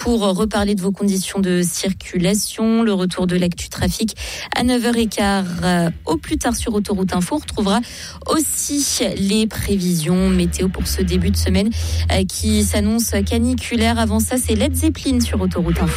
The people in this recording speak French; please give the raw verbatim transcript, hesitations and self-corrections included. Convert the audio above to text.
pour reparler de vos conditions de circulation. Le retour de l'actu trafic à neuf heures quinze euh, au plus tard sur Autoroute Info. On retrouvera aussi les prévisions météo pour ce début de semaine euh, qui s'annonce caniculaire. Avant ça, c'est Led Zeppelin sur Autoroute Info.